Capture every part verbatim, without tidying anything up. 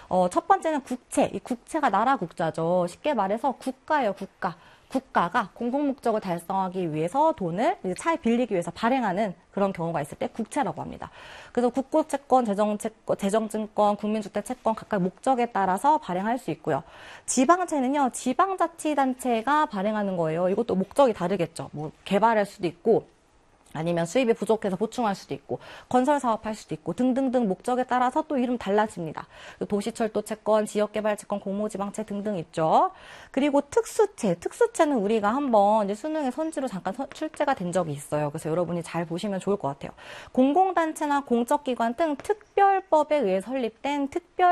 어, 첫 번째는 국채. 이 국채가 나라 국자죠. 쉽게 말해서 국가예요, 국가. 국가가 공공목적을 달성하기 위해서 돈을 차에 빌리기 위해서 발행하는 그런 경우가 있을 때 국채라고 합니다. 그래서 국고채권, 재정채권, 재정증권, 국민주택채권 각각 목적에 따라서 발행할 수 있고요. 지방채는요, 지방자치단체가 발행하는 거예요. 이것도 목적이 다르겠죠. 뭐 개발할 수도 있고, 아니면 수입이 부족해서 보충할 수도 있고 건설 사업할 수도 있고 등등등 목적에 따라서 또 이름 달라집니다. 도시철도 채권, 지역개발 채권, 공모지방채 등등 있죠. 그리고 특수채, 특수채는 우리가 한번 이제 수능의 선지로 잠깐 출제가 된 적이 있어요. 그래서 여러분이 잘 보시면 좋을 것 같아요. 공공단체나 공적기관 등 특별법에 의해 설립된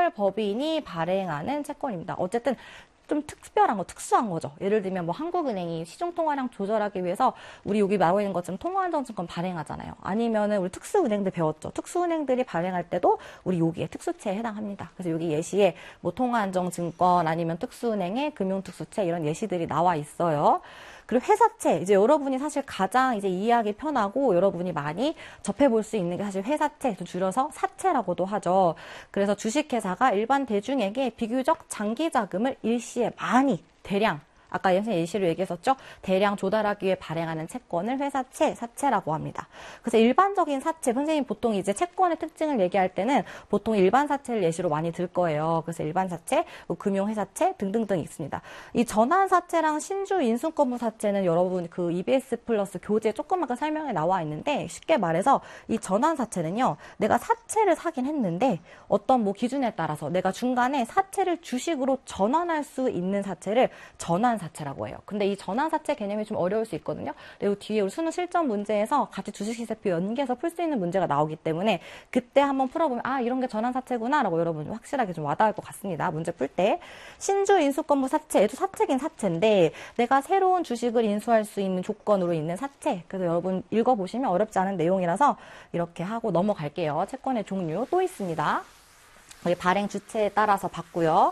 특별법인이 발행하는 채권입니다. 어쨌든 좀 특별한 거, 특수한 거죠. 예를 들면 뭐 한국은행이 시중통화량 조절하기 위해서 우리 여기 나와 있는 것처럼 통화안정증권 발행하잖아요. 아니면은 우리 특수은행들 배웠죠. 특수은행들이 발행할 때도 우리 여기에 특수채에 해당합니다. 그래서 여기 예시에 뭐 통화안정증권 아니면 특수은행의 금융특수채 이런 예시들이 나와 있어요. 그리고 회사채, 이제 여러분이 사실 가장 이제 이해하기 편하고 여러분이 많이 접해볼 수 있는 게 사실 회사채, 줄여서 사채라고도 하죠. 그래서 주식회사가 일반 대중에게 비교적 장기 자금을 일시에 많이, 대량, 아까 선생님 예시로 얘기했었죠. 대량 조달하기 위해 발행하는 채권을 회사채, 사채라고 합니다. 그래서 일반적인 사채, 선생님 보통 이제 채권의 특징을 얘기할 때는 보통 일반 사채를 예시로 많이 들 거예요. 그래서 일반 사채, 금융회사채 등등등 있습니다. 이 전환사채랑 신주 인수권부 사채는 여러분 그 이비에스 플러스 교재 조그맣게 설명에 나와 있는데 쉽게 말해서 이 전환사채는요. 내가 사채를 사긴 했는데 어떤 뭐 기준에 따라서 내가 중간에 사채를 주식으로 전환할 수 있는 사채를 전환 사채라고 해요. 근데 이 전환사채 개념이 좀 어려울 수 있거든요. 그리고 뒤에 우리 수능 실전 문제에서 같이 주식시세표 연계해서 풀 수 있는 문제가 나오기 때문에 그때 한번 풀어보면 아 이런 게 전환사채구나 라고 여러분 확실하게 좀 와닿을 것 같습니다. 문제 풀 때. 신주 인수권부 사채, 얘도 사채긴 사채인데 내가 새로운 주식을 인수할 수 있는 조건으로 있는 사채. 그래서 여러분 읽어보시면 어렵지 않은 내용이라서 이렇게 하고 넘어갈게요. 채권의 종류 또 있습니다. 발행 주체에 따라서 봤고요.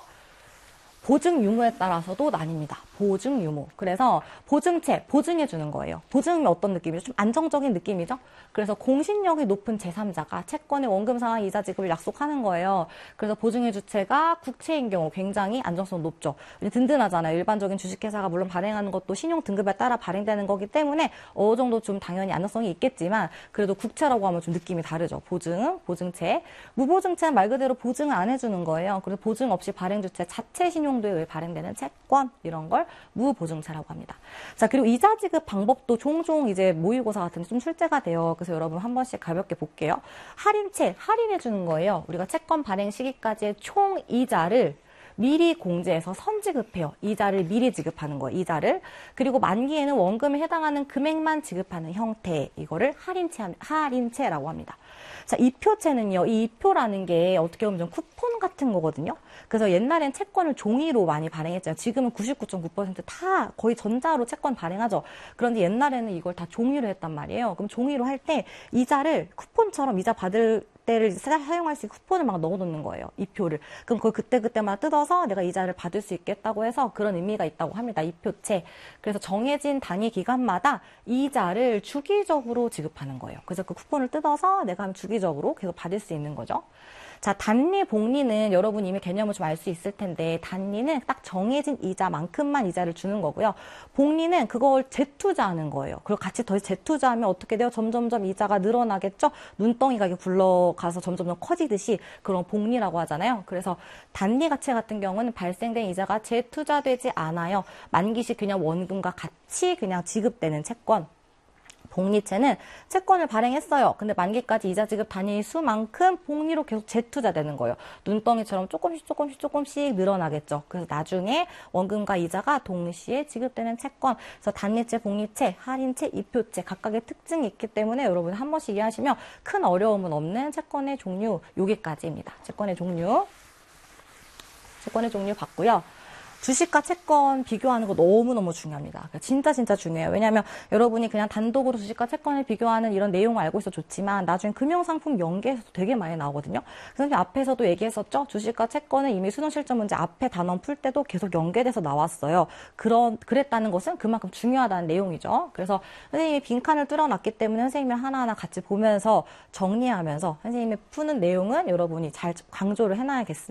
보증 유무에 따라서도 나뉩니다. 보증 유무. 그래서 보증채, 보증해 주는 거예요. 보증이 어떤 느낌이죠? 좀 안정적인 느낌이죠? 그래서 공신력이 높은 제삼자가 채권의 원금 상환 이자 지급을 약속하는 거예요. 그래서 보증해 주체가 국채인 경우 굉장히 안정성 높죠. 든든하잖아요. 일반적인 주식회사가 물론 발행하는 것도 신용 등급에 따라 발행되는 거기 때문에 어느 정도 좀 당연히 안정성이 있겠지만 그래도 국채라고 하면 좀 느낌이 다르죠. 보증, 보증채. 무보증채는 말 그대로 보증을 안 해주는 거예요. 그래서 보증 없이 발행 주체 자체 신용도에 의해 발행되는 채권 이런 걸 무보증채라고 합니다. 자, 그리고 이자 지급 방법도 종종 이제 모의고사 같은 데 좀 출제가 돼요. 그래서 여러분 한 번씩 가볍게 볼게요. 할인채, 할인해 주는 거예요. 우리가 채권 발행 시기까지의 총 이자를 미리 공제해서 선지급해요. 이자를 미리 지급하는 거예요. 이자를. 그리고 만기에는 원금에 해당하는 금액만 지급하는 형태. 이거를 할인채, 할인채라고 합니다. 자, 이표채는요. 이 이표라는 게 어떻게 보면 좀 쿠폰 같은 거거든요. 그래서 옛날엔 채권을 종이로 많이 발행했잖아요. 지금은 구십구 점 구 퍼센트 다 거의 전자로 채권 발행하죠. 그런데 옛날에는 이걸 다 종이로 했단 말이에요. 그럼 종이로 할 때 이자를 쿠폰처럼 이자 받을 때를 사용할 수 있는 쿠폰을 막 넣어놓는 거예요. 이표를. 그럼 그걸 그때그때마다 뜯어서 내가 이자를 받을 수 있겠다고 해서 그런 의미가 있다고 합니다. 이표채. 그래서 정해진 단위 기간마다 이자를 주기적으로 지급하는 거예요. 그래서 그 쿠폰을 뜯어서 내가 주기적으로 계속 받을 수 있는 거죠. 자, 단리, 복리는 여러분 이미 개념을 좀 알 수 있을 텐데 단리는 딱 정해진 이자만큼만 이자를 주는 거고요. 복리는 그걸 재투자하는 거예요. 그리고 같이 더 재투자하면 어떻게 돼요? 점점점 이자가 늘어나겠죠? 눈덩이가 이렇게 굴러가서 점점점 커지듯이 그런 복리라고 하잖아요. 그래서 단리 가치 같은 경우는 발생된 이자가 재투자되지 않아요. 만기시 그냥 원금과 같이 그냥 지급되는 채권. 복리채는 채권을 발행했어요. 근데 만기까지 이자 지급 단위 수만큼 복리로 계속 재투자되는 거예요. 눈덩이처럼 조금씩 조금씩 조금씩 늘어나겠죠. 그래서 나중에 원금과 이자가 동시에 지급되는 채권. 그래서 단리채, 복리채, 할인채, 이표채 각각의 특징이 있기 때문에 여러분 한 번씩 이해하시면 큰 어려움은 없는 채권의 종류 여기까지입니다. 채권의 종류. 채권의 종류 봤고요. 주식과 채권 비교하는 거 너무너무 중요합니다. 진짜 진짜 중요해요. 왜냐하면 여러분이 그냥 단독으로 주식과 채권을 비교하는 이런 내용을 알고 있어 좋지만 나중에 금융상품 연계에서도 되게 많이 나오거든요. 그래서 앞에서도 얘기했었죠. 주식과 채권은 이미 수능 실전 문제 앞에 단원 풀 때도 계속 연계돼서 나왔어요. 그런, 그랬다는 것은 그만큼 중요하다는 내용이죠. 그래서 선생님이 빈칸을 뚫어놨기 때문에 선생님이 하나하나 같이 보면서 정리하면서 선생님이 푸는 내용은 여러분이 잘 강조를 해놔야겠습니다.